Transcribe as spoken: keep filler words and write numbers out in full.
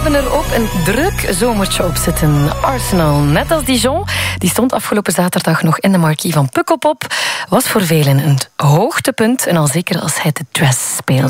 hebben er ook een druk zomertje op zitten. Arsenal, net als Dijon, die stond afgelopen zaterdag nog in de marquee van Pukkelpop, was voor velen een hoogtepunt, en al zeker als hij de dress speelde.